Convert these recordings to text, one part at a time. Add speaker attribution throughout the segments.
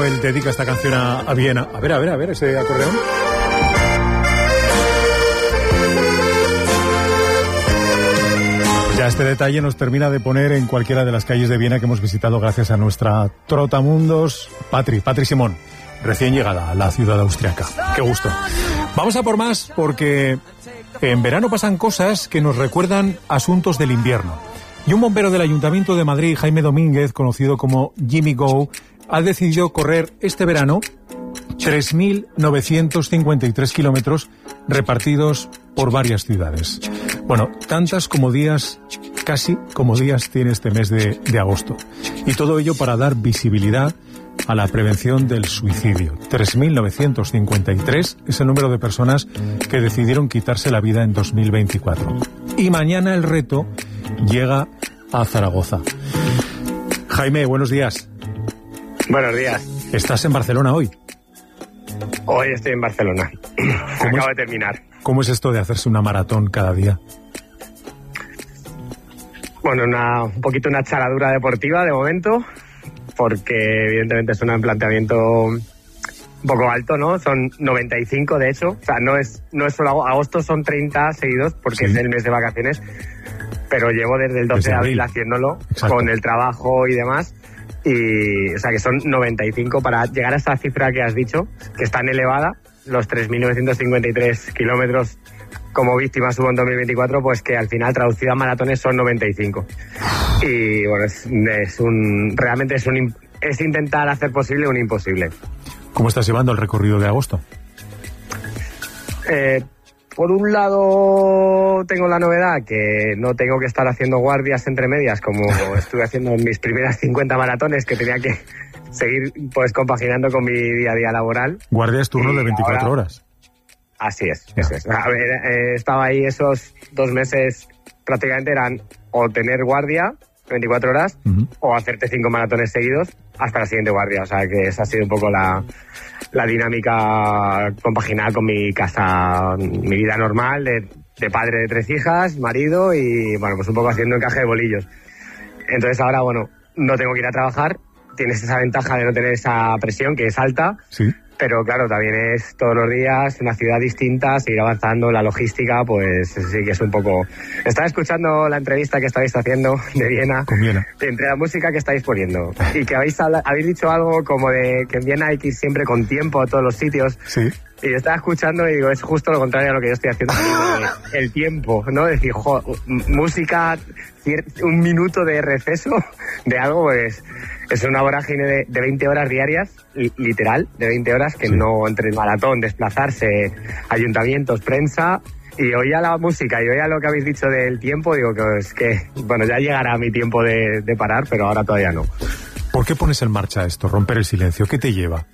Speaker 1: Noel dedica esta canción a Viena. A ver, ese acordeón. Ya este detalle nos termina de poner en cualquiera de las calles de Viena que hemos visitado gracias a nuestra trotamundos Patri Simón, recién llegada a la ciudad austriaca. ¡Qué gusto! Vamos a por más, porque en verano pasan cosas que nos recuerdan asuntos del invierno. Y un bombero del Ayuntamiento de Madrid, Jaime Domínguez, conocido como Jimmy Go, ha decidido correr este verano 3.953 kilómetros repartidos por varias ciudades. Bueno, tantas como días, casi como días tiene este mes de agosto. Y todo ello para dar visibilidad a la prevención del suicidio. 3.953 es el número de personas que decidieron quitarse la vida en 2024. Y mañana el reto llega a Zaragoza. Jaime, buenos días.
Speaker 2: Buenos días.
Speaker 1: ¿Estás en Barcelona hoy?
Speaker 2: Hoy estoy en Barcelona. Acabo de terminar.
Speaker 1: ¿Cómo es esto de hacerse una maratón cada día?
Speaker 2: Bueno, un poquito una charadura deportiva de momento, porque evidentemente es un planteamiento un poco alto, ¿no? Son 95, de hecho. O sea, no es solo agosto, son 30 seguidos, porque sí, es el mes de vacaciones. Pero llevo desde el 12 de abril haciéndolo. Exacto. Con el trabajo y demás. Y, o sea, que son 95 para llegar a esta cifra que has dicho, que es tan elevada, los 3.953 kilómetros como víctimas hubo en 2024, pues que al final traducido a maratones son 95. Y bueno, realmente es intentar hacer posible un imposible.
Speaker 1: ¿Cómo estás llevando el recorrido de agosto?
Speaker 2: Por un lado tengo la novedad que no tengo que estar haciendo guardias entre medias como estuve haciendo en mis primeras 50 maratones, que tenía que seguir pues compaginando con mi día a día laboral.
Speaker 1: Guardias turno de 24 horas.
Speaker 2: Así es, eso es. A ver, estaba ahí esos 2 meses, prácticamente eran o tener guardia 24 horas o hacerte 5 maratones seguidos hasta la siguiente guardia. O sea que esa ha sido un poco la dinámica compaginada con mi casa, mi vida normal de padre de 3 hijas, marido y bueno, pues un poco haciendo encaje de bolillos. Entonces ahora, bueno, no tengo que ir a trabajar, tienes esa ventaja de no tener esa presión que es alta. Sí. Pero claro, también es todos los días una ciudad distinta, seguir avanzando, la logística, pues sí que es un poco... Estaba escuchando la entrevista que estáis haciendo de Viena, entre la música que estáis poniendo, y que habéis dicho algo como de que en Viena hay que ir siempre con tiempo a todos los sitios. Sí. Y yo estaba escuchando y digo, es justo lo contrario a lo que yo estoy haciendo. El tiempo, ¿no? Es decir, música, un minuto de receso de algo, pues... Es una vorágine de 20 horas diarias, literal, de 20 horas, que no entre el maratón, desplazarse, ayuntamientos, prensa, y oía la música y oía lo que habéis dicho del tiempo, digo que es que, bueno, ya llegará mi tiempo de parar, pero ahora todavía no.
Speaker 1: ¿Por qué pones en marcha esto, romper el silencio? ¿Qué te lleva?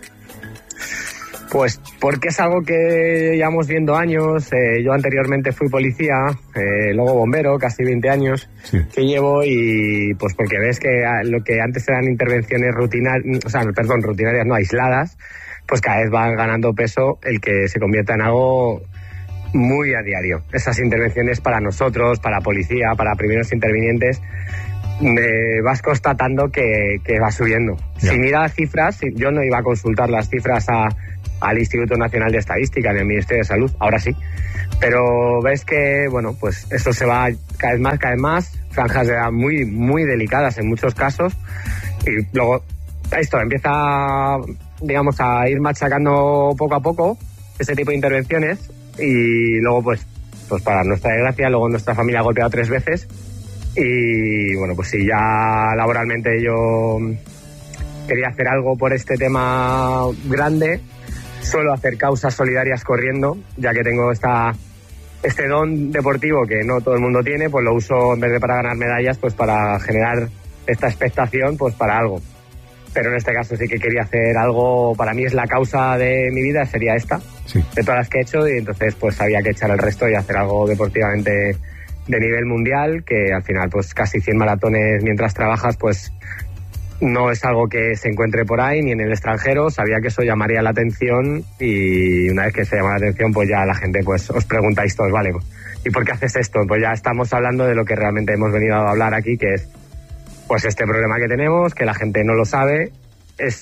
Speaker 2: Pues porque es algo que llevamos viendo años. Yo anteriormente fui policía, luego bombero, casi 20 años que llevo, y pues porque ves que lo que antes eran intervenciones rutinarias, no aisladas, pues cada vez van ganando peso el que se convierta en algo muy a diario. Esas intervenciones para nosotros, para policía, para primeros intervinientes, vas constatando que va subiendo. Ya. Sin ir a las cifras, yo no iba a consultar las cifras al Instituto Nacional de Estadística, en el Ministerio de Salud, ahora sí. Pero ves que, bueno, pues eso se va cada vez más, franjas de edad muy, muy delicadas en muchos casos, y luego esto empieza, digamos, a ir machacando poco a poco ese tipo de intervenciones, y luego pues para nuestra desgracia, luego nuestra familia ha golpeado 3 veces, y bueno, pues si ya laboralmente yo quería hacer algo por este tema grande, suelo hacer causas solidarias corriendo, ya que tengo este don deportivo que no todo el mundo tiene, pues lo uso en vez de para ganar medallas, pues para generar esta expectación, pues para algo. Pero en este caso sí que quería hacer algo, para mí es la causa de mi vida, sería esta, de todas las que he hecho, y entonces pues había que echar el resto y hacer algo deportivamente de nivel mundial, que al final pues casi 100 maratones mientras trabajas, pues no es algo que se encuentre por ahí ni en el extranjero. Sabía que eso llamaría la atención, y una vez que se llama la atención, pues ya la gente pues os preguntáis todos, vale, ¿y por qué haces esto? Pues ya estamos hablando de lo que realmente hemos venido a hablar aquí, que es pues este problema que tenemos, que la gente no lo sabe, es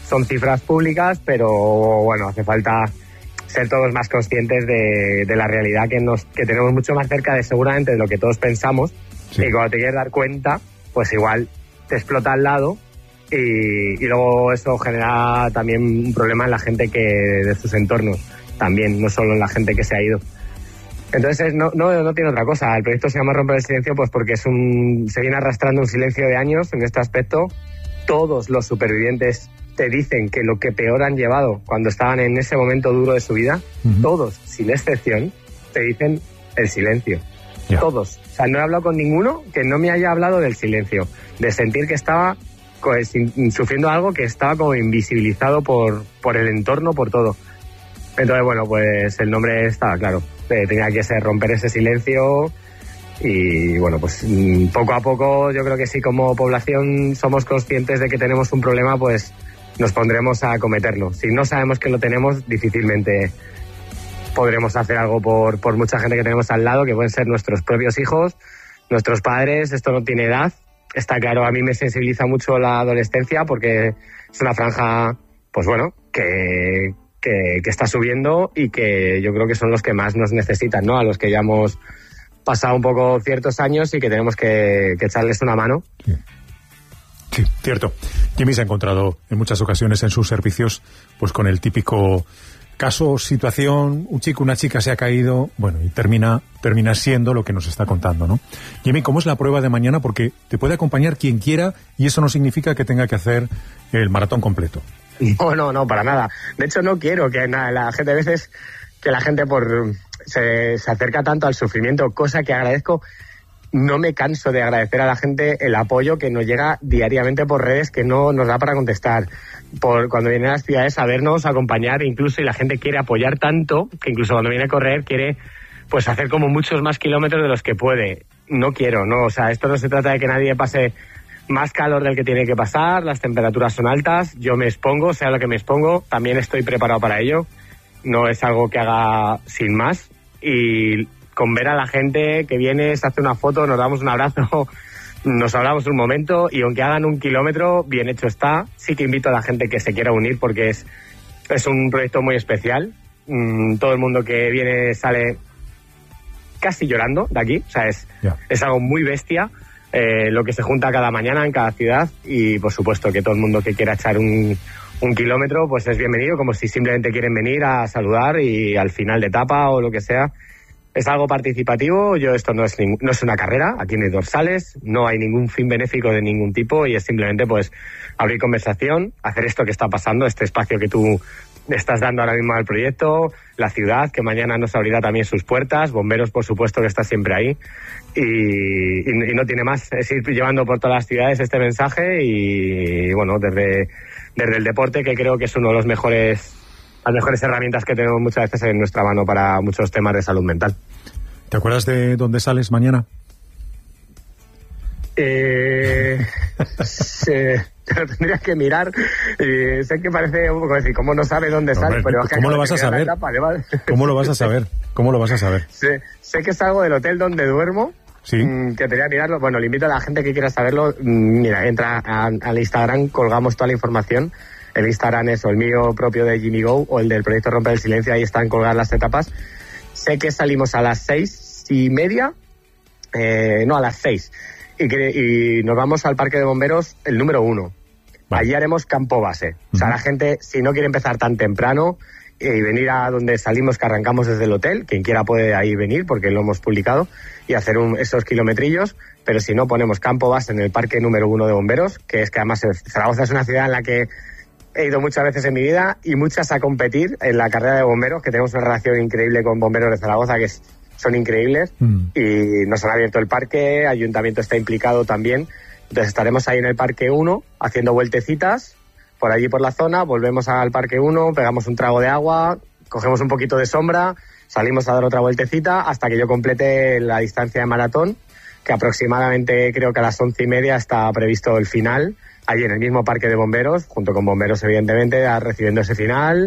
Speaker 2: son cifras públicas, pero bueno, hace falta ser todos más conscientes de la realidad que tenemos mucho más cerca de seguramente de lo que todos pensamos. Sí. Y cuando te quieres dar cuenta, pues igual te explota al lado y luego eso genera también un problema en la gente de sus entornos también, no solo en la gente que se ha ido. Entonces no tiene otra cosa. El proyecto se llama Romper el Silencio pues porque se viene arrastrando un silencio de años en este aspecto. Todos los supervivientes te dicen que lo que peor han llevado cuando estaban en ese momento duro de su vida, todos, sin excepción, te dicen el silencio. Yeah. Todos. O sea, no he hablado con ninguno que no me haya hablado del silencio, de sentir que estaba sufriendo algo que estaba como invisibilizado por el entorno, por todo. Entonces, bueno, pues el nombre estaba claro. Tenía que ser romper ese silencio y, bueno, pues poco a poco yo creo que si como población somos conscientes de que tenemos un problema, pues nos pondremos a acometerlo. Si no sabemos que lo tenemos, difícilmente podremos hacer algo por mucha gente que tenemos al lado, que pueden ser nuestros propios hijos, nuestros padres. Esto no tiene edad. Está claro, a mí me sensibiliza mucho la adolescencia porque es una franja, pues bueno, que está subiendo y que yo creo que son los que más nos necesitan, ¿no? A los que ya hemos pasado un poco ciertos años y que tenemos que echarles una mano.
Speaker 1: Sí, cierto. Jimmy se ha encontrado en muchas ocasiones en sus servicios pues con el típico caso o situación, un chico, una chica se ha caído, bueno, y termina siendo lo que nos está contando, ¿no? Jimmy, ¿cómo es la prueba de mañana? Porque te puede acompañar quien quiera y eso no significa que tenga que hacer el maratón completo.
Speaker 2: No, para nada. De hecho, no quiero que la gente, a veces, que la gente se acerca tanto al sufrimiento, cosa que agradezco. No me canso de agradecer a la gente el apoyo que nos llega diariamente por redes, que no nos da para contestar. Cuando vienen a las ciudades a vernos, a acompañar, incluso, y la gente quiere apoyar tanto, que incluso cuando viene a correr quiere pues hacer como muchos más kilómetros de los que puede. No quiero, no, o sea, esto no se trata de que nadie pase más calor del que tiene que pasar, las temperaturas son altas, yo me expongo, sea lo que me expongo, también estoy preparado para ello, no es algo que haga sin más, y con ver a la gente que viene, se hace una foto, nos damos un abrazo, nos hablamos un momento, y aunque hagan 1 kilómetro, bien hecho está. Sí que invito a la gente que se quiera unir porque es un proyecto muy especial. Todo el mundo que viene sale casi llorando de aquí, o sea, es algo muy bestia. Lo que se junta cada mañana en cada ciudad, y por supuesto que todo el mundo que quiera echar un kilómetro pues es bienvenido, como si simplemente quieren venir a saludar y al final de etapa o lo que sea. Es algo participativo. Esto no es una carrera, aquí no hay dorsales, no hay ningún fin benéfico de ningún tipo, y es simplemente pues abrir conversación, hacer esto que está pasando, este espacio que tú estás dando ahora mismo al proyecto, la ciudad que mañana nos abrirá también sus puertas, bomberos por supuesto que está siempre ahí, y no tiene más, es ir llevando por todas las ciudades este mensaje, y bueno, desde el deporte, que creo que es uno de las mejores herramientas que tenemos muchas veces en nuestra mano para muchos temas de salud mental.
Speaker 1: ¿Te acuerdas de dónde sales mañana?
Speaker 2: Tendría que mirar. Sé que parece un poco decir, ¿cómo no sabe dónde sale? Pero
Speaker 1: ¿cómo lo vas a saber? ¿Cómo lo vas a saber? ¿Cómo lo vas a saber?
Speaker 2: Sé que salgo del hotel donde duermo.
Speaker 1: Sí.
Speaker 2: Que tendría que mirarlo. Bueno, le invito a la gente que quiera saberlo. Mira, entra al Instagram, colgamos toda la información. El Instagram es o el mío propio de Jimmy Go o el del proyecto Romper el Silencio, ahí están colgadas las etapas. Sé que salimos a las 6:30, a las 6, y nos vamos al Parque de Bomberos, el número 1. Vale. Allí haremos campo base. O sea, la gente, si no quiere empezar tan temprano y venir a donde salimos, que arrancamos desde el hotel, quien quiera puede ahí venir porque lo hemos publicado, y hacer esos kilometrillos, pero si no, ponemos campo base en el Parque número 1 de Bomberos, que además Zaragoza es una ciudad en la que he ido muchas veces en mi vida, y muchas a competir en la carrera de bomberos, que tenemos una relación increíble con bomberos de Zaragoza, que son increíbles, y nos han abierto el parque, Ayuntamiento está implicado también, entonces estaremos ahí en el Parque 1 haciendo vueltecitas por allí por la zona, volvemos al Parque 1, pegamos un trago de agua, cogemos un poquito de sombra, salimos a dar otra vueltecita hasta que yo complete la distancia de maratón, que aproximadamente creo que a las 11:30 está previsto el final, allí en el mismo Parque de Bomberos, junto con bomberos evidentemente, recibiendo ese final,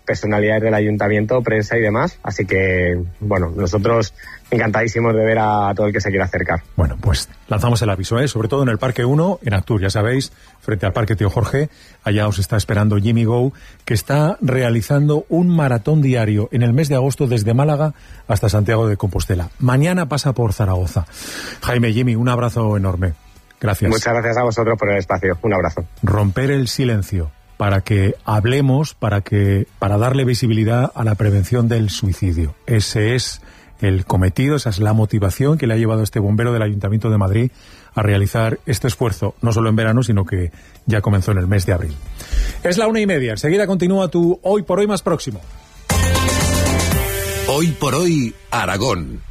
Speaker 2: personalidades del ayuntamiento, prensa y demás. Así que, bueno, nosotros encantadísimos de ver a todo el que se quiera acercar.
Speaker 1: Bueno, pues lanzamos el aviso, sobre todo en el Parque 1, en Actur, ya sabéis, frente al Parque Tío Jorge. Allá os está esperando Jimmy Go, que está realizando un maratón diario en el mes de agosto desde Málaga hasta Santiago de Compostela. Mañana pasa por Zaragoza. Jaime, Jimmy, un abrazo enorme. Gracias.
Speaker 2: Muchas gracias a vosotros por el espacio. Un abrazo.
Speaker 1: Romper el silencio para que hablemos, para darle visibilidad a la prevención del suicidio. Ese es el cometido, esa es la motivación que le ha llevado a este bombero del Ayuntamiento de Madrid a realizar este esfuerzo, no solo en verano, sino que ya comenzó en el mes de abril. Es la 1:30, enseguida continúa tu Hoy por Hoy más próximo.
Speaker 3: Hoy por Hoy, Aragón.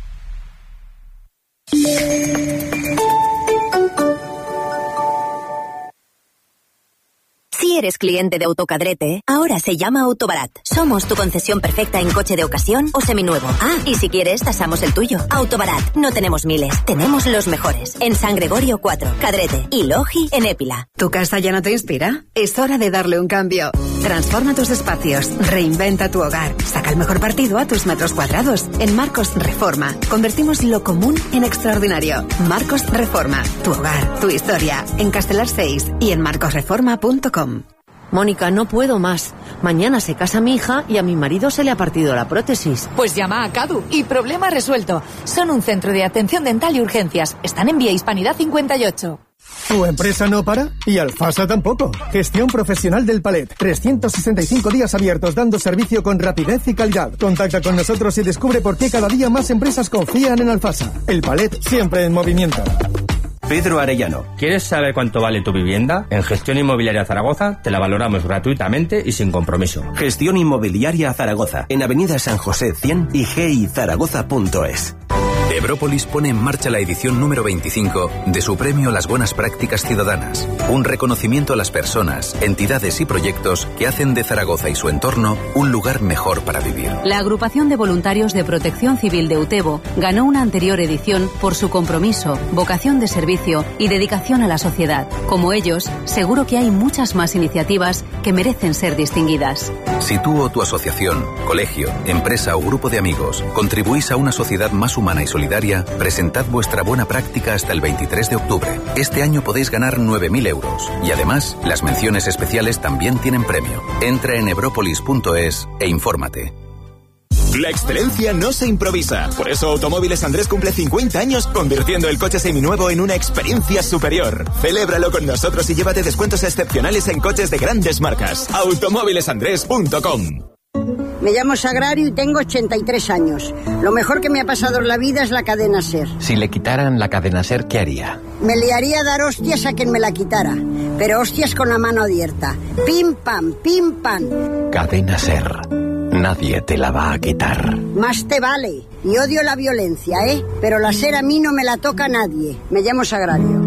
Speaker 4: Si eres cliente de Autocadrete, ahora se llama Autobarat. Somos tu concesión perfecta en coche de ocasión o seminuevo. Y si quieres, tasamos el tuyo. Autobarat, no tenemos miles, tenemos los mejores. En San Gregorio 4, Cadrete y Logi en Épila.
Speaker 5: ¿Tu casa ya no te inspira? Es hora de darle un cambio. Transforma tus espacios, reinventa tu hogar, saca el mejor partido a tus metros cuadrados. En Marcos Reforma, convertimos lo común en extraordinario. Marcos Reforma, tu hogar, tu historia. En Castelar 6 y en marcosreforma.com.
Speaker 6: Mónica, no puedo más. Mañana se casa mi hija y a mi marido se le ha partido la prótesis.
Speaker 7: Pues llama a Cadu y problema resuelto. Son un centro de atención dental y urgencias. Están en Vía Hispanidad 58.
Speaker 8: ¿Tu empresa no para? Y Alfasa tampoco. Gestión profesional del palet. 365 días abiertos dando servicio con rapidez y calidad. Contacta con nosotros y descubre por qué cada día más empresas confían en Alfasa. El palet siempre en movimiento.
Speaker 9: Pedro Arellano, ¿quieres saber cuánto vale tu vivienda? En Gestión Inmobiliaria Zaragoza te la valoramos gratuitamente y sin compromiso.
Speaker 10: Gestión Inmobiliaria Zaragoza, en Avenida San José 100 y gizaragoza.es.
Speaker 3: Ebrópolis pone en marcha la edición número 25 de su premio Las Buenas Prácticas Ciudadanas, un reconocimiento a las personas, entidades y proyectos que hacen de Zaragoza y su entorno un lugar mejor para vivir.
Speaker 11: La Agrupación de Voluntarios de Protección Civil de Utebo ganó una anterior edición por su compromiso, vocación de servicio y dedicación a la sociedad. Como ellos, seguro que hay muchas más iniciativas que merecen ser distinguidas.
Speaker 3: Si tú o tu asociación, colegio, empresa o grupo de amigos contribuís a una sociedad más humana y solidaria, presentad vuestra buena práctica hasta el 23 de octubre. Este año podéis ganar 9.000 euros y además las menciones especiales también tienen premio. Entra en ebropolis.es e infórmate.
Speaker 12: La excelencia no se improvisa. Por eso Automóviles Andrés cumple 50 años convirtiendo el coche seminuevo en una experiencia superior. Celébralo con nosotros y llévate descuentos excepcionales en coches de grandes marcas. Automóvilesandrés.com.
Speaker 13: Me llamo Sagrario y tengo 83 años. Lo mejor que me ha pasado en la vida es la cadena SER.
Speaker 14: Si le quitaran la cadena SER, ¿qué haría?
Speaker 13: Me liaría a dar hostias a quien me la quitara. Pero hostias con la mano abierta. Pim pam, pim pam.
Speaker 14: Cadena SER. Nadie te la va a quitar.
Speaker 13: Más te vale. Y odio la violencia, Pero la SER a mí no me la toca a nadie. Me llamo Sagrario.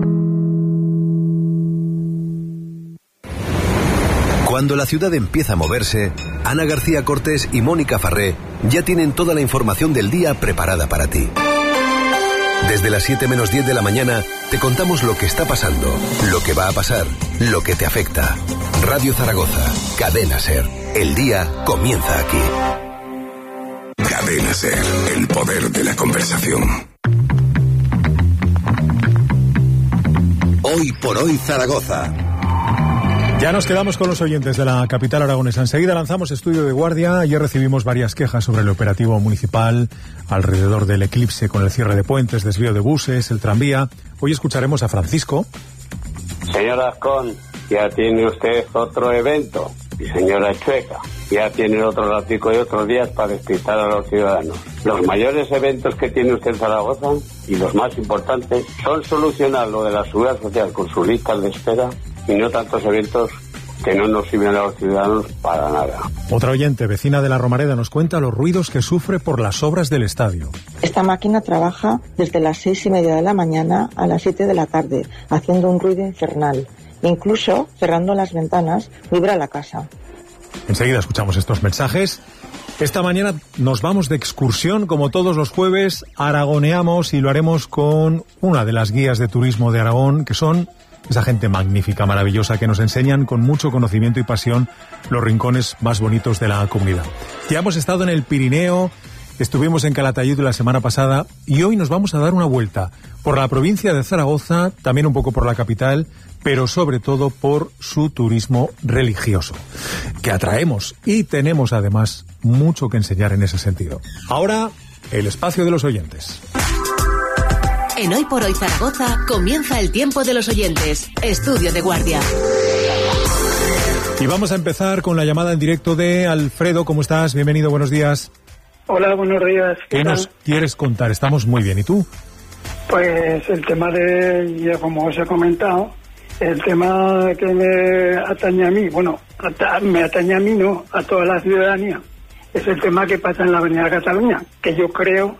Speaker 3: Cuando la ciudad empieza a moverse, Ana García Cortés y Mónica Farré ya tienen toda la información del día preparada para ti. Desde las 7 menos 10 de la mañana te contamos lo que está pasando, lo que va a pasar, lo que te afecta. Radio Zaragoza, Cadena SER. El día comienza aquí.
Speaker 15: Cadena SER, el poder de la conversación.
Speaker 3: Hoy por Hoy Zaragoza.
Speaker 1: Ya nos quedamos con los oyentes de la capital aragonesa. Enseguida lanzamos estudio de guardia. Ayer recibimos varias quejas sobre el operativo municipal alrededor del eclipse con el cierre de puentes, desvío de buses, el tranvía. Hoy escucharemos a Francisco.
Speaker 16: Señor Azcón, ya tiene usted otro evento. Y señora Chueca, ya tiene otro ratico y otros días para despistar a los ciudadanos. Los mayores eventos que tiene usted en Zaragoza y los más importantes son solucionar lo de la seguridad social con sus listas de espera y no tantos eventos que no nos sirven a los ciudadanos para nada.
Speaker 1: Otra oyente, vecina de La Romareda, nos cuenta los ruidos que sufre por las obras del estadio.
Speaker 17: Esta máquina trabaja desde las 6:30 de la mañana a las 7 de la tarde, haciendo un ruido infernal. Incluso, cerrando las ventanas, vibra la casa.
Speaker 1: Enseguida escuchamos estos mensajes. Esta mañana nos vamos de excursión, como todos los jueves, aragoneamos y lo haremos con una de las guías de turismo de Aragón, que son esa gente magnífica, maravillosa, que nos enseñan con mucho conocimiento y pasión los rincones más bonitos de la comunidad. Ya hemos estado en el Pirineo, estuvimos en Calatayud la semana pasada y hoy nos vamos a dar una vuelta por la provincia de Zaragoza, también un poco por la capital, pero sobre todo por su turismo religioso, que atraemos y tenemos además mucho que enseñar en ese sentido. Ahora, el espacio de los oyentes.
Speaker 18: En Hoy por Hoy Zaragoza comienza el tiempo de los oyentes. Estudio de guardia.
Speaker 1: Y vamos a empezar con la llamada en directo de Alfredo. ¿Cómo estás? Bienvenido, buenos días.
Speaker 19: Hola, buenos días.
Speaker 1: ¿Qué nos quieres contar? Estamos muy bien. ¿Y tú?
Speaker 19: Pues el tema de, ya como os he comentado, el tema que me atañe a mí, bueno, me atañe a mí, no, a toda la ciudadanía, es el tema que pasa en la Avenida Cataluña, que yo creo,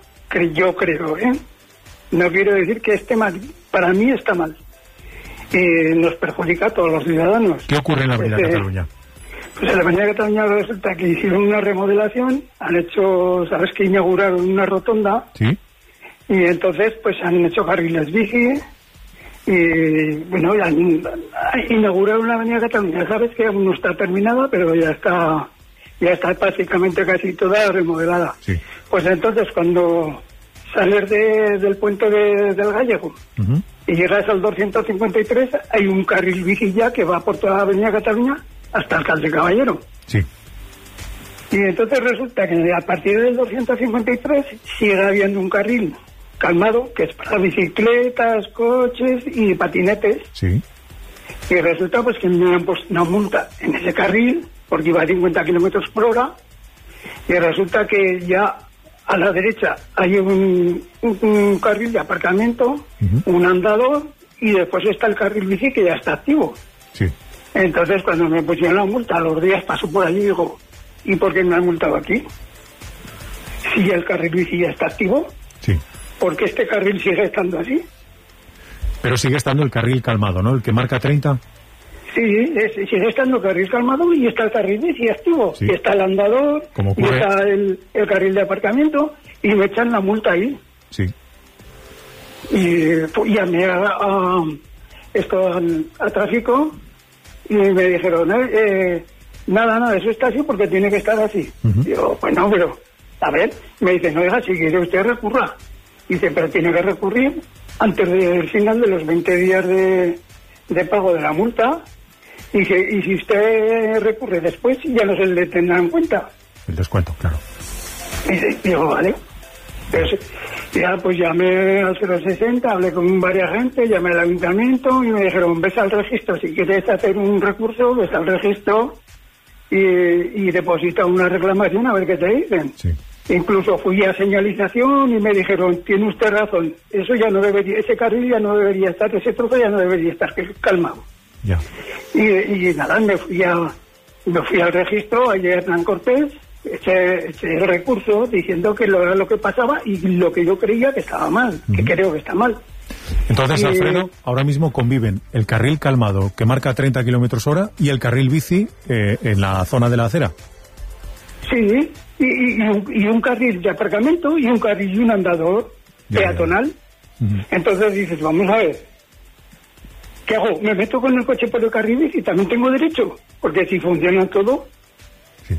Speaker 19: no quiero decir que esté mal, para mí está mal, y nos perjudica a todos los ciudadanos.
Speaker 1: ¿Qué ocurre en la Avenida Cataluña?
Speaker 19: Pues en la Avenida Cataluña resulta que hicieron una remodelación, han hecho, sabes que inauguraron una rotonda,
Speaker 1: sí,
Speaker 19: y entonces pues han hecho carriles bici, y bueno, inauguraron la Avenida Cataluña, sabes que aún no está terminada, pero ya está prácticamente casi toda remodelada.
Speaker 1: Sí.
Speaker 19: Pues entonces cuando sales del puente del Gallego y llegas al 253, hay un carril bici ya que va por toda la Avenida Cataluña hasta Alcalde Caballero.
Speaker 1: Sí.
Speaker 19: Y entonces resulta que a partir del 253 sigue habiendo un carril calmado, que es para bicicletas, coches y patinetes.
Speaker 1: Sí.
Speaker 19: Y resulta pues que me han puesto una multa en ese carril, porque iba a 50 kilómetros por hora, y resulta que ya a la derecha hay un carril de aparcamiento, un andador, y después está el carril bici que ya está activo.
Speaker 1: Sí.
Speaker 19: Entonces cuando me pusieron la multa, a los días paso por allí y digo, ¿y por qué me han multado aquí? Si el carril bici ya está activo.
Speaker 1: Sí.
Speaker 19: ¿Por qué este carril sigue estando así?
Speaker 1: Pero sigue estando el carril calmado, ¿no? El que marca 30.
Speaker 19: Sí, sigue estando el carril calmado y está el carril bici activo. Sí. Y está el andador, y está el carril de aparcamiento, y me echan la multa ahí.
Speaker 1: Sí.
Speaker 19: Y llamé a tráfico y me dijeron, nada, eso está así porque tiene que estar así. Digo, pues no, pero, a ver, me dicen, oiga, si quiere usted recurra. Dice, pero tiene que recurrir antes del final de los 20 días de pago de la multa, y si usted recurre después ya no se le tendrá en cuenta.
Speaker 1: El descuento, claro.
Speaker 19: Y digo, vale. Entonces, ya pues llamé al 060, hablé con varias gente, llamé al ayuntamiento y me dijeron, ves al registro, si quieres hacer un recurso, ves al registro y deposita una reclamación a ver qué te dicen.
Speaker 1: Sí.
Speaker 19: Incluso fui a señalización y me dijeron, tiene usted razón, eso ya no debería, ese carril ya no debería estar, ese trozo ya no debería estar, calmado.
Speaker 1: Ya.
Speaker 19: Y nada, me fui al registro, allí a Hernán Cortés, eché el recurso diciendo que lo era lo que pasaba y lo que yo creía que estaba mal, que creo que está mal.
Speaker 1: Entonces, Alfredo, ahora mismo conviven el carril calmado que marca 30 kilómetros hora y el carril bici en la zona de la acera.
Speaker 19: Sí, y un carril de aparcamiento y un carril y un andador peatonal. Entonces dices, vamos a ver, ¿qué hago? ¿Me meto con el coche por el carril bici? También tengo derecho, porque si funciona todo.
Speaker 1: Sí.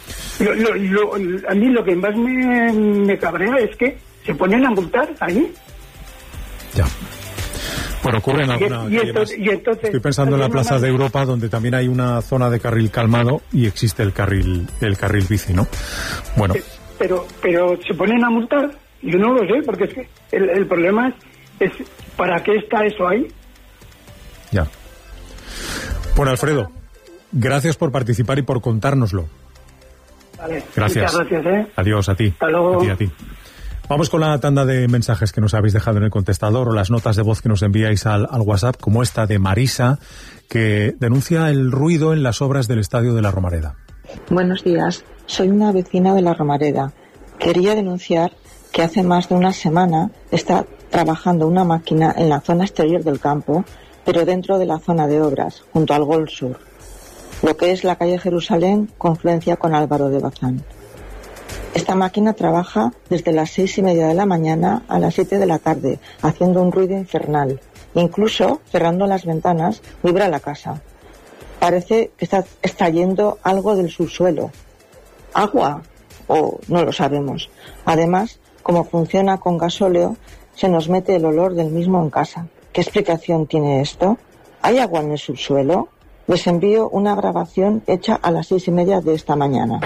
Speaker 19: A mí lo que más me cabrea es que se ponen a multar ahí.
Speaker 1: Ya. Bueno, ocurre en alguna calle más. Estoy pensando en la Plaza de Europa, donde también hay una zona de carril calmado y existe el carril bici, ¿no? Bueno.
Speaker 19: Pero se ponen a multar. Yo no lo sé, porque es que el problema es ¿para qué está eso ahí?
Speaker 1: Ya. Bueno, Alfredo, gracias por participar y por contárnoslo.
Speaker 19: Vale.
Speaker 1: Gracias.
Speaker 19: Muchas gracias,
Speaker 1: Adiós, a ti.
Speaker 19: Hasta luego.
Speaker 1: A ti. Vamos con la tanda de mensajes que nos habéis dejado en el contestador o las notas de voz que nos enviáis al WhatsApp, como esta de Marisa, que denuncia el ruido en las obras del Estadio de la Romareda.
Speaker 17: Buenos días, soy una vecina de la Romareda. Quería denunciar que hace más de una semana está trabajando una máquina en la zona exterior del campo, pero dentro de la zona de obras, junto al Gol Sur, lo que es la calle Jerusalén, confluencia con Álvaro de Bazán. Esta máquina trabaja desde las 6:30 de la mañana a las 7 de la tarde, haciendo un ruido infernal. Incluso cerrando las ventanas vibra la casa. Parece que está extrayendo algo del subsuelo. ¿Agua? O no lo sabemos. Además, como funciona con gasóleo, se nos mete el olor del mismo en casa. ¿Qué explicación tiene esto? ¿Hay agua en el subsuelo? Les envío una grabación hecha a las 6:30 de esta mañana.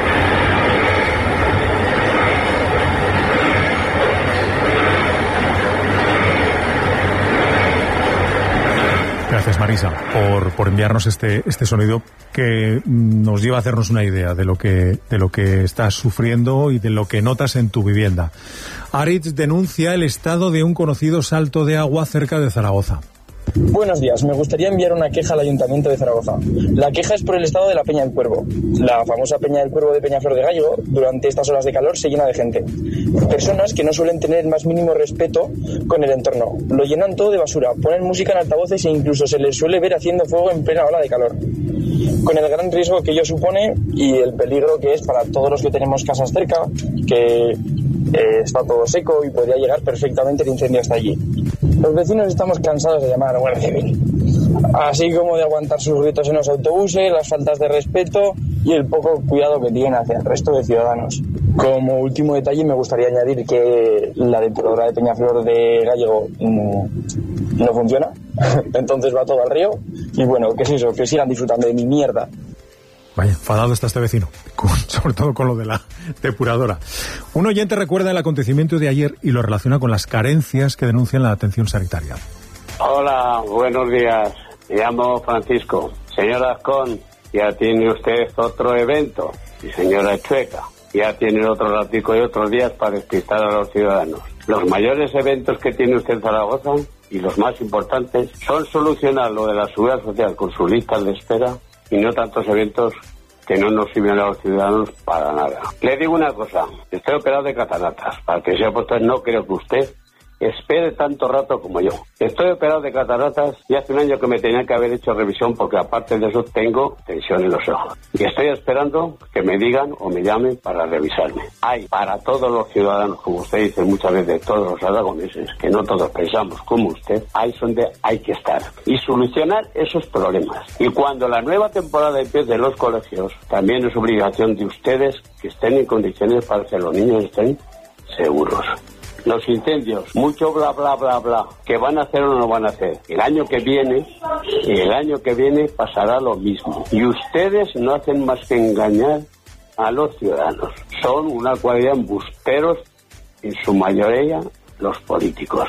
Speaker 1: Gracias, Marisa, por enviarnos este sonido que nos lleva a hacernos una idea de lo que estás sufriendo y de lo que notas en tu vivienda. Aritz denuncia el estado de un conocido salto de agua cerca de Zaragoza.
Speaker 20: Buenos días, me gustaría enviar una queja al Ayuntamiento de Zaragoza. La queja es por el estado de la Peña del Cuervo. La famosa Peña del Cuervo de Peñaflor de Gállego, durante estas olas de calor, se llena de gente. Personas que no suelen tener el más mínimo respeto con el entorno. Lo llenan todo de basura, ponen música en altavoces e incluso se les suele ver haciendo fuego en plena ola de calor. Con el gran riesgo que ello supone y el peligro que es para todos los que tenemos casas cerca, que está todo seco y podría llegar perfectamente el incendio hasta allí. Los vecinos estamos cansados de llamar a la Guardia Civil, así como de aguantar sus gritos en los autobuses, las faltas de respeto y el poco cuidado que tienen hacia el resto de ciudadanos. Como último detalle, me gustaría añadir que la depuradora de Peñaflor de Gállego no funciona, entonces va todo al río y bueno, ¿qué es eso? Que sigan disfrutando de mi mierda.
Speaker 1: Vaya, enfadado está este vecino, sobre todo con lo de la depuradora. Un oyente recuerda el acontecimiento de ayer y lo relaciona con las carencias que denuncian la atención sanitaria.
Speaker 16: Hola, buenos días. Me llamo Francisco. Señora Ascón, ya tiene usted otro evento. Y señora Chueca, ya tiene otro ratico y otros días para despistar a los ciudadanos. Los mayores eventos que tiene usted en Zaragoza y los más importantes son solucionar lo de la seguridad social con sus listas de espera y no tantos eventos que no nos sirven a los ciudadanos para nada. Le digo una cosa, estoy operado de cataratas, para que sea puesto, no creo que usted espere tanto rato como yo. Estoy operado de cataratas y hace un año que me tenía que haber hecho revisión porque aparte de eso tengo tensión en los ojos. Y estoy esperando que me digan o me llamen para revisarme. Hay para todos los ciudadanos, como usted dice muchas veces, todos los aragoneses, que no todos pensamos como usted, ahí es donde hay que estar y solucionar esos problemas. Y cuando la nueva temporada empiece en los colegios, también es obligación de ustedes que estén en condiciones para que los niños estén seguros. Los incendios, mucho bla bla bla bla, que van a hacer o no van a hacer. El año que viene pasará lo mismo. Y ustedes no hacen más que engañar a los ciudadanos. Son una cuadrilla de embusteros, en su mayoría los políticos.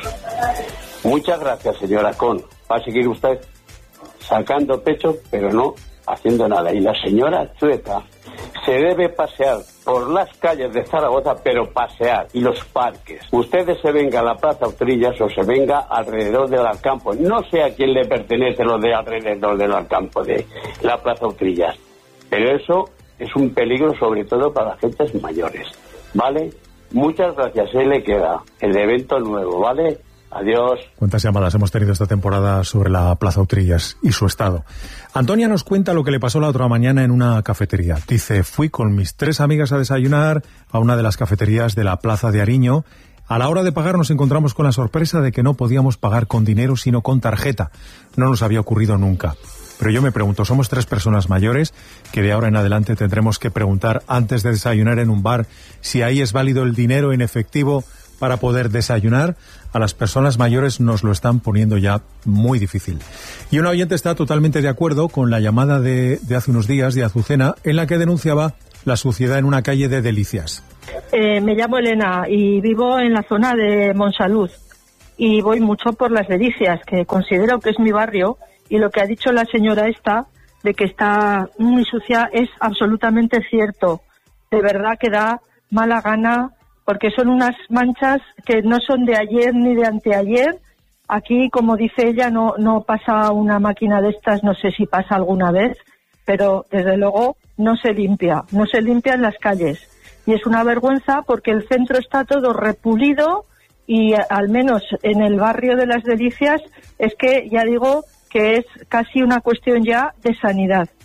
Speaker 16: Muchas gracias, señora Con. Va a seguir usted sacando pecho, pero no haciendo nada. Y la señora Chueca se debe pasear por las calles de Zaragoza, pero pasear, y los parques. Ustedes se venga a la Plaza Utrillas o se venga alrededor del Alcampo. No sé a quién le pertenece lo de alrededor del Alcampo de la Plaza Utrillas, pero eso es un peligro sobre todo para las gentes mayores, ¿vale? Muchas gracias, ahí le queda el evento nuevo, ¿vale? Adiós.
Speaker 1: ¿Cuántas llamadas hemos tenido esta temporada sobre la Plaza Utrillas y su estado? Antonia nos cuenta lo que le pasó la otra mañana en una cafetería. Dice, fui con mis 3 amigas a desayunar a una de las cafeterías de la Plaza de Ariño. A la hora de pagar nos encontramos con la sorpresa de que no podíamos pagar con dinero sino con tarjeta. No nos había ocurrido nunca. Pero yo me pregunto, somos 3 personas mayores que de ahora en adelante tendremos que preguntar antes de desayunar en un bar si ahí es válido el dinero en efectivo para poder desayunar. A las personas mayores nos lo están poniendo ya muy difícil. Y un oyente está totalmente de acuerdo con la llamada de hace unos días de Azucena, en la que denunciaba la suciedad en una calle de Delicias.
Speaker 21: Me llamo Elena y vivo en la zona de Monsalud y voy mucho por las Delicias, que considero que es mi barrio, y lo que ha dicho la señora esta de que está muy sucia es absolutamente cierto. De verdad que da mala gana, porque son unas manchas que no son de ayer ni de anteayer. Aquí, como dice ella, no pasa una máquina de estas, no sé si pasa alguna vez, pero desde luego no se limpia en las calles. Y es una vergüenza porque el centro está todo repulido y al menos en el barrio de las Delicias es que ya digo que es casi una cuestión ya de sanidad.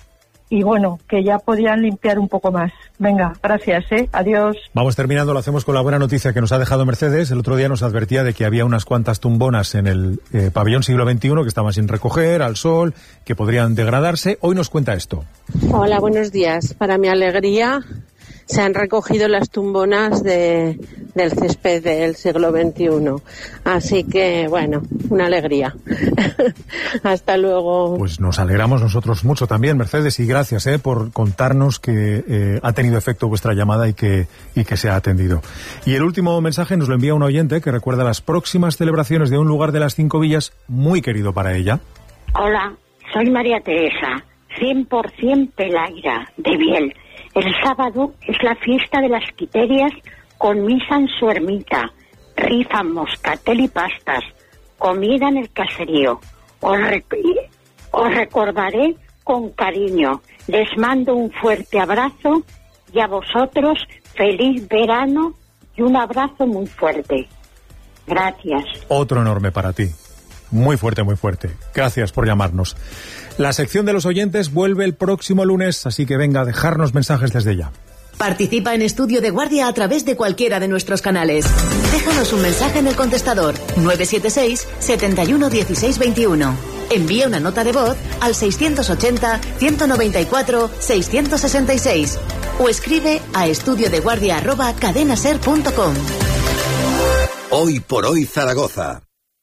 Speaker 21: y bueno, que ya podían limpiar un poco más. Venga, gracias, adiós.
Speaker 1: Vamos terminando, lo hacemos con la buena noticia que nos ha dejado Mercedes. El otro día nos advertía de que había unas cuantas tumbonas en el pabellón siglo XXI que estaban sin recoger, al sol, que podrían degradarse. Hoy nos cuenta esto.
Speaker 2: Hola, buenos días. Para mi alegría, se han recogido las tumbonas del césped del siglo XXI. Así que, bueno, una alegría. Hasta luego.
Speaker 1: Pues nos alegramos nosotros mucho también, Mercedes, y gracias por contarnos que ha tenido efecto vuestra llamada y que se ha atendido. Y el último mensaje nos lo envía un oyente que recuerda las próximas celebraciones de un lugar de las 5 villas muy querido para ella.
Speaker 22: Hola, soy María Teresa, 100% Pelaira, de Biel. El sábado es la fiesta de las quiterias con misa en su ermita, rifan moscatel y pastas, comida en el caserío. Os recordaré con cariño. Les mando un fuerte abrazo y a vosotros feliz verano y un abrazo muy fuerte. Gracias.
Speaker 1: Otro enorme para ti. Muy fuerte, muy fuerte. Gracias por llamarnos. La sección de los oyentes vuelve el próximo lunes, así que venga a dejarnos mensajes desde ya.
Speaker 18: Participa en Estudio de Guardia a través de cualquiera de nuestros canales. Déjanos un mensaje en el contestador 976 71 16 21. Envía una nota de voz al 680 194 666 o escribe a estudiodeguardia@cadenaser.com.
Speaker 3: Hoy por hoy Zaragoza.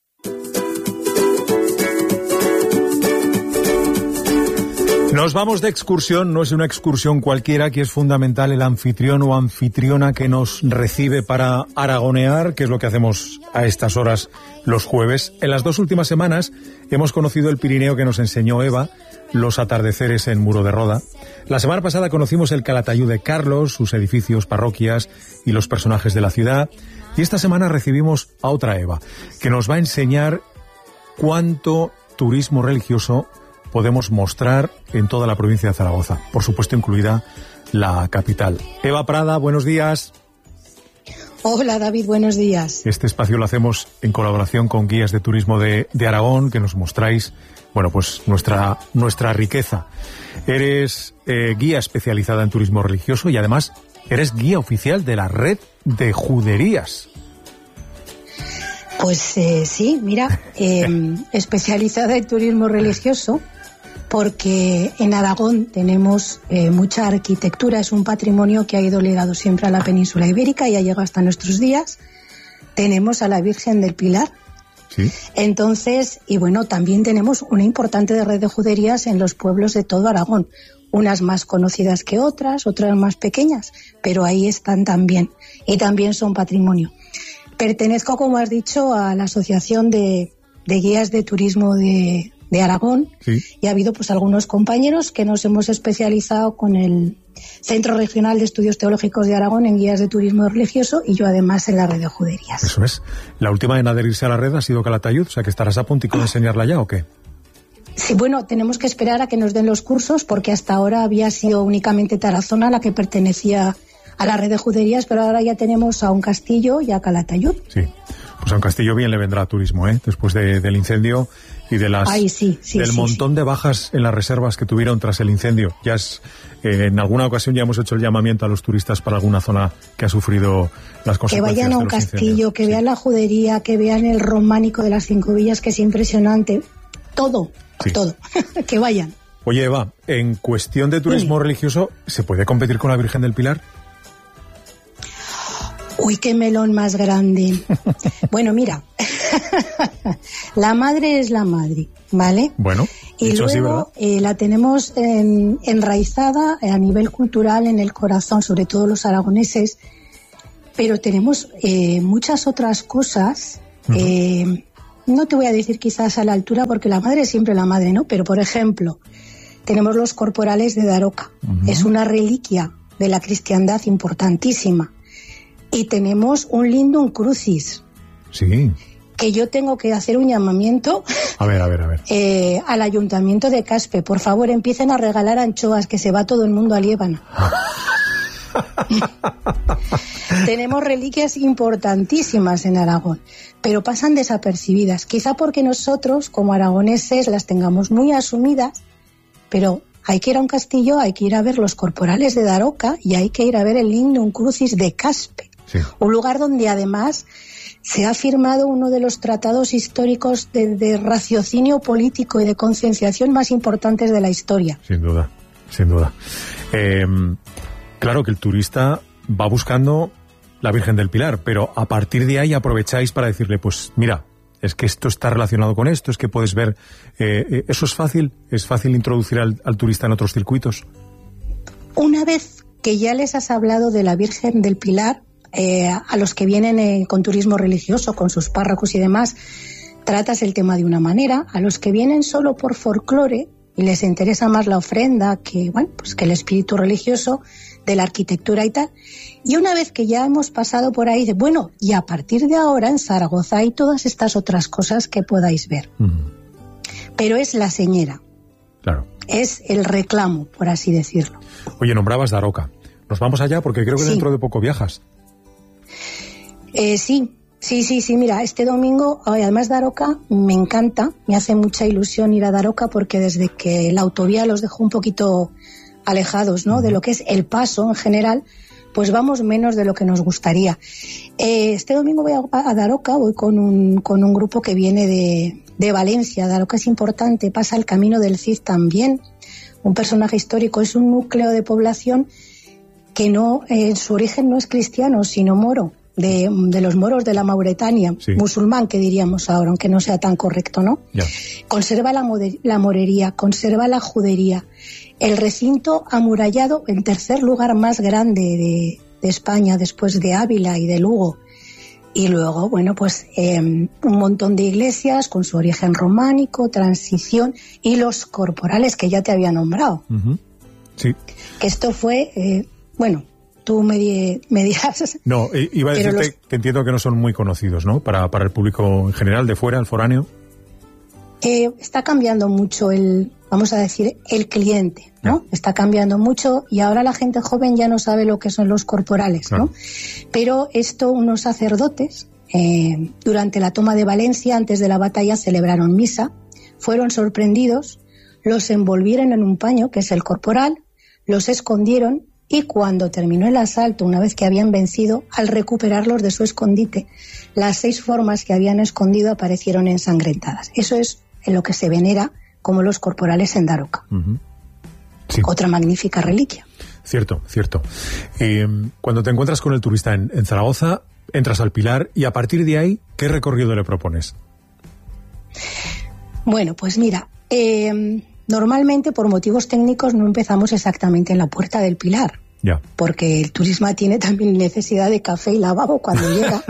Speaker 1: Nos vamos de excursión, no es una excursión cualquiera, que es fundamental el anfitrión o anfitriona que nos recibe para aragonear, que es lo que hacemos a estas horas los jueves. En las 2 últimas semanas hemos conocido el Pirineo que nos enseñó Eva, los atardeceres en Muro de Roda. La semana pasada conocimos el Calatayud de Carlos, sus edificios, parroquias y los personajes de la ciudad. Y esta semana recibimos a otra Eva, que nos va a enseñar cuánto turismo religioso podemos mostrar en toda la provincia de Zaragoza, por supuesto incluida la capital. Eva Prada, buenos días.
Speaker 23: Hola David, buenos días.
Speaker 1: Este espacio lo hacemos en colaboración con Guías de Turismo de Aragón, que nos mostráis, bueno, pues nuestra riqueza. Eres guía especializada en turismo religioso y además eres guía oficial de la red de juderías.
Speaker 23: Pues sí, mira, especializada en turismo religioso, porque en Aragón tenemos mucha arquitectura, es un patrimonio que ha ido ligado siempre a la península ibérica y ha llegado hasta nuestros días. Tenemos a la Virgen del Pilar.
Speaker 1: Sí.
Speaker 23: Entonces, y bueno, también tenemos una importante red de juderías en los pueblos de todo Aragón, unas más conocidas que otras más pequeñas, pero ahí están también, y también son patrimonio. Pertenezco, como has dicho, a la Asociación de Guías de Turismo de Aragón, sí. Y ha habido pues algunos compañeros que nos hemos especializado con el Centro Regional de Estudios Teológicos de Aragón en guías de turismo religioso y yo además en la red de juderías.
Speaker 1: Eso es. La última en adherirse a la red ha sido Calatayud, o sea que estarás a punto de enseñarla ya, ¿o qué?
Speaker 23: Sí, bueno, tenemos que esperar a que nos den los cursos porque hasta ahora había sido únicamente Tarazona la que pertenecía a la red de juderías, pero ahora ya tenemos a un castillo y a Calatayud.
Speaker 1: Sí, pues a un castillo bien le vendrá turismo, después del incendio y de las del montón de bajas en las reservas que tuvieron tras el incendio. Ya en alguna ocasión ya hemos hecho el llamamiento a los turistas para alguna zona que ha sufrido las consecuencias.
Speaker 23: Que vayan a un castillo, que vean la judería, que vean el románico de las 5 villas, que es impresionante. Todo. Que vayan.
Speaker 1: Oye, Eva, en cuestión de turismo religioso, ¿se puede competir con la Virgen del Pilar?
Speaker 23: Uy, qué melón más grande. Bueno, mira, la madre es la madre, ¿vale?
Speaker 1: Bueno,
Speaker 23: y luego
Speaker 1: así,
Speaker 23: la tenemos enraizada a nivel cultural en el corazón, sobre todo los aragoneses, pero tenemos muchas otras cosas. No te voy a decir quizás a la altura porque la madre es siempre la madre, ¿no? Pero, por ejemplo, tenemos los corporales de Daroca. Es una reliquia de la cristiandad importantísima. Y tenemos un Lindum Crucis.
Speaker 1: Sí.
Speaker 23: Que yo tengo que hacer un llamamiento.
Speaker 1: A ver.
Speaker 23: Al Ayuntamiento de Caspe. Por favor, empiecen a regalar anchoas, que se va todo el mundo a Liébana. Tenemos reliquias importantísimas en Aragón, pero pasan desapercibidas. Quizá porque nosotros, como aragoneses, las tengamos muy asumidas, pero Hay que ir a un castillo, hay que ir a ver los corporales de Daroca y hay que ir a ver el Lignum Crucis de Caspe. Sí. Un lugar donde además se ha firmado uno de los tratados históricos de raciocinio político y de concienciación más importantes de la historia.
Speaker 1: Sin duda, sin duda. Claro que el turista va buscando la Virgen del Pilar, pero a partir de ahí aprovecháis para decirle, pues mira, es que esto está relacionado con esto, es que puedes ver... ¿Eso es fácil introducir al turista en otros circuitos?
Speaker 23: Una vez que ya les has hablado de la Virgen del Pilar, a los que vienen con turismo religioso, con sus párrocos y demás, tratas el tema de una manera. A los que vienen solo por folclore y les interesa más la ofrenda que el espíritu religioso de la arquitectura y tal. Y una vez que ya hemos pasado por ahí, y a partir de ahora en Zaragoza hay todas estas otras cosas que podáis ver. Pero es la señera. Claro. Es el reclamo, por así decirlo.
Speaker 1: Oye, nombrabas Daroca. Nos vamos allá porque creo que dentro de poco viajas.
Speaker 23: Sí, mira, este domingo, además Daroca, me encanta, me hace mucha ilusión ir a Daroca porque desde que la autovía los dejó un poquito alejados, ¿no?, de lo que es el paso en general, pues vamos menos de lo que nos gustaría. Este domingo voy a Daroca, voy con un grupo que viene de Valencia. Daroca es importante, pasa el Camino del Cid también, un personaje histórico, es un núcleo de población que en su origen no es cristiano, sino moro, de los moros de la Mauretania, sí, musulmán que diríamos ahora, aunque no sea tan correcto, ¿no? Ya. Conserva la morería, conserva la judería, el recinto amurallado, el tercer lugar más grande de España después de Ávila y de Lugo. Y luego, un montón de iglesias con su origen románico, transición y los corporales que ya te había nombrado. Uh-huh. Sí. Que esto fue, tú me dirás.
Speaker 1: No, iba a decirte que entiendo que no son muy conocidos, ¿no? Para el público en general, de fuera, el foráneo.
Speaker 23: Está cambiando mucho el cliente, ¿no? Está cambiando mucho y ahora la gente joven ya no sabe lo que son los corporales, ¿no? Pero unos sacerdotes, durante la toma de Valencia, antes de la batalla, celebraron misa, fueron sorprendidos, los envolvieron en un paño, que es el corporal, los escondieron y cuando terminó el asalto, una vez que habían vencido, al recuperarlos de su escondite, las 6 formas que habían escondido aparecieron ensangrentadas. Eso es en lo que se venera como los corporales en Daroca. Uh-huh. Sí. Otra magnífica reliquia.
Speaker 1: Cierto. Cuando te encuentras con el turista en Zaragoza, entras al Pilar y a partir de ahí, ¿qué recorrido le propones?
Speaker 23: Bueno, pues mira, normalmente por motivos técnicos no empezamos exactamente en la Puerta del Pilar. Ya. Porque el turismo tiene también necesidad de café y lavabo cuando llega.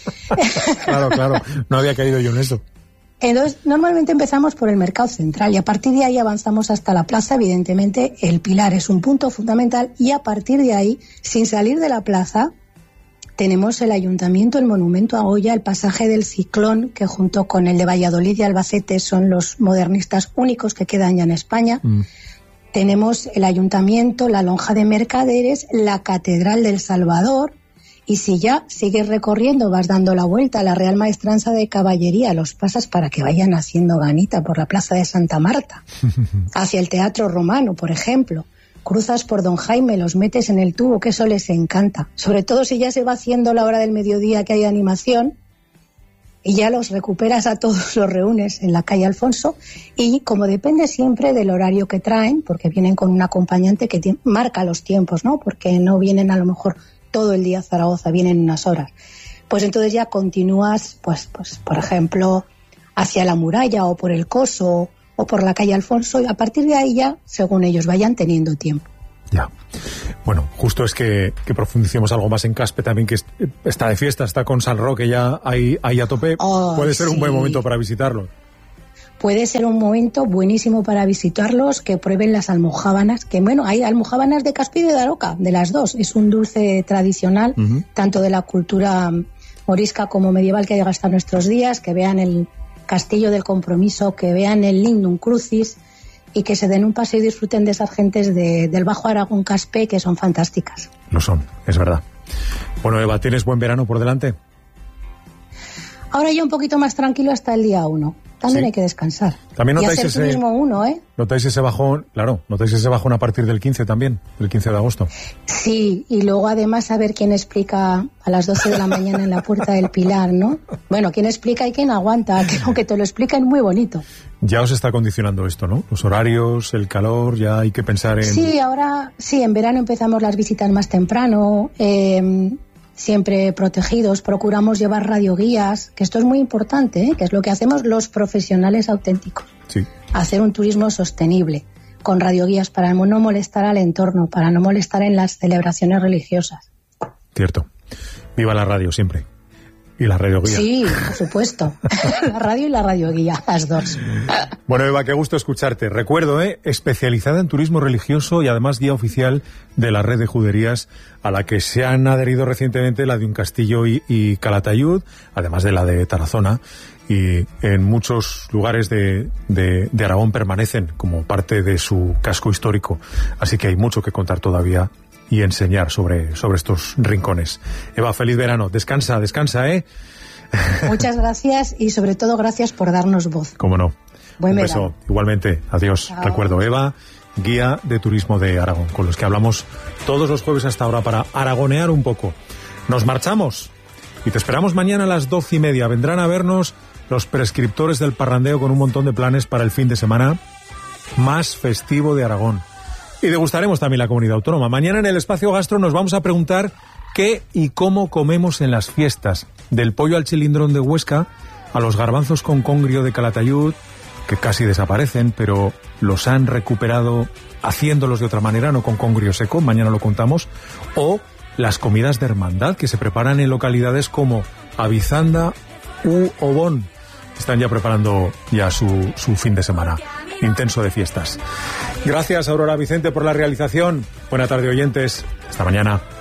Speaker 1: Claro, no había caído yo en eso.
Speaker 23: Entonces, normalmente empezamos por el mercado central y a partir de ahí avanzamos hasta la plaza. Evidentemente, el Pilar es un punto fundamental y a partir de ahí, sin salir de la plaza, tenemos el ayuntamiento, el monumento a Goya, el pasaje del Ciclón, que junto con el de Valladolid y Albacete son los modernistas únicos que quedan ya en España. Tenemos el ayuntamiento, la lonja de mercaderes, la catedral del Salvador. Y si ya sigues recorriendo, vas dando la vuelta a la Real Maestranza de Caballería, los pasas para que vayan haciendo ganita por la Plaza de Santa Marta, hacia el Teatro Romano, por ejemplo. Cruzas por Don Jaime, los metes en el tubo, que eso les encanta. Sobre todo si ya se va haciendo la hora del mediodía que hay animación, y ya los recuperas a todos, los reúnes en la calle Alfonso, y como depende siempre del horario que traen, porque vienen con un acompañante que marca los tiempos, ¿no? Porque no vienen a lo mejor todo el día a Zaragoza, vienen unas horas. Pues entonces ya continúas, pues por ejemplo, hacia la muralla o por el Coso o por la calle Alfonso y a partir de ahí ya, según ellos vayan teniendo tiempo.
Speaker 1: Ya. Bueno, justo es que profundicemos algo más en Caspe también, que está de fiesta, está con San Roque ya ahí a tope. Puede ser un buen momento para visitarlo.
Speaker 23: Puede ser un momento buenísimo para visitarlos, que prueben las almojábanas, que hay almojábanas de Caspe y de Daroca, de las dos. Es un dulce tradicional, tanto de la cultura morisca como medieval que llega hasta nuestros días, que vean el Castillo del Compromiso, que vean el Lignum Crucis y que se den un paseo y disfruten de esas gentes del Bajo Aragón Caspe, que son fantásticas.
Speaker 1: Lo son, es verdad. Bueno, Eva, ¿tienes buen verano por delante?
Speaker 23: Ahora ya un poquito más tranquilo hasta el día 1. también hay que descansar.
Speaker 1: También
Speaker 23: y
Speaker 1: notáis
Speaker 23: hacer turismo uno, ¿eh?
Speaker 1: Notáis ese bajón, claro, notáis ese bajón a partir del 15 también, el 15 de agosto.
Speaker 23: Sí, y luego además saber quién explica a las 12 de la mañana en la Puerta del Pilar, ¿no? Bueno, quién explica y quién aguanta, que aunque te lo expliquen muy bonito.
Speaker 1: Ya os está condicionando esto, ¿no? Los horarios, el calor, ya hay que pensar en...
Speaker 23: Sí, ahora, sí, en verano empezamos las visitas más temprano, siempre protegidos, procuramos llevar radioguías, que esto es muy importante, ¿eh? Que es lo que hacemos los profesionales auténticos.
Speaker 1: Sí.
Speaker 23: Hacer un turismo sostenible, con radioguías para no molestar al entorno, para no molestar en las celebraciones religiosas.
Speaker 1: Cierto. Viva la radio siempre. Y la radioguía.
Speaker 23: Sí, por supuesto. La radio y la radioguía, las dos.
Speaker 1: Bueno, Eva, qué gusto escucharte. Recuerdo, especializada en turismo religioso y además guía oficial de la red de juderías a la que se han adherido recientemente la de Uncastillo y Calatayud, además de la de Tarazona. Y en muchos lugares de Aragón permanecen como parte de su casco histórico. Así que hay mucho que contar todavía y enseñar sobre estos rincones. Eva, feliz verano. Descansa, ¿eh?
Speaker 23: Muchas gracias y sobre todo gracias por darnos voz.
Speaker 1: Cómo no.
Speaker 23: Buen
Speaker 1: beso.
Speaker 23: verano.
Speaker 1: Igualmente. Adiós.
Speaker 23: Chao.
Speaker 1: Recuerdo, Eva, guía de turismo de Aragón, con los que hablamos todos los jueves hasta ahora para aragonear un poco. Nos marchamos y te esperamos mañana a las 12:30. Vendrán a vernos los prescriptores del parrandeo con un montón de planes para el fin de semana más festivo de Aragón. Y degustaremos también la comunidad autónoma. Mañana en el Espacio Gastro nos vamos a preguntar qué y cómo comemos en las fiestas. Del pollo al chilindrón de Huesca a los garbanzos con congrio de Calatayud, que casi desaparecen, pero los han recuperado haciéndolos de otra manera, no con congrio seco, mañana lo contamos, o las comidas de hermandad que se preparan en localidades como Avizanda u Obón. Están ya preparando ya su fin de semana intenso de fiestas. Gracias, Aurora Vicente, por la realización. Buena tarde, oyentes. Hasta mañana.